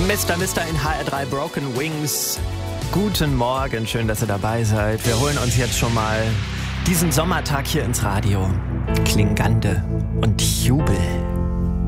Mr. in HR3 Broken Wings. Guten Morgen, schön, dass ihr dabei seid. Wir holen uns jetzt schon mal diesen Sommertag hier ins Radio. Klingande und Jubel.